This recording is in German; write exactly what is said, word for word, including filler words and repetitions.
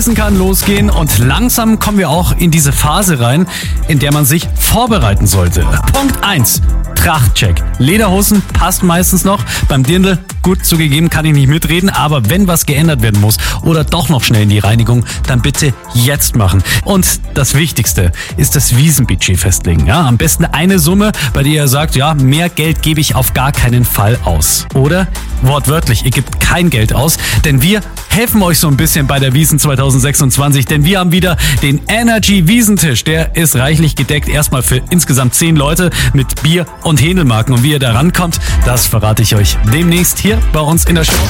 Wiesn kann losgehen und langsam kommen wir auch in diese Phase rein, in der man sich vorbereiten sollte. Punkt eins. Trachtcheck. Lederhosen passt meistens noch. Beim Dirndl, gut zugegeben, kann ich nicht mitreden, aber wenn was geändert werden muss oder doch noch schnell in die Reinigung, dann bitte jetzt machen. Und das Wichtigste ist das Wiesnbudget festlegen. Ja, am besten eine Summe, bei der ihr sagt, ja, mehr Geld gebe ich auf gar keinen Fall aus. Oder wortwörtlich, ihr gebt kein Geld aus, denn wir helfen euch so ein bisschen bei der Wiesn zwanzig sechsundzwanzig, denn wir haben wieder den Energy Wiesentisch. Der ist reichlich gedeckt, erstmal für insgesamt zehn Leute mit Bier und Händelmarken. Und wie ihr da rankommt, das verrate ich euch demnächst hier bei uns in der Show.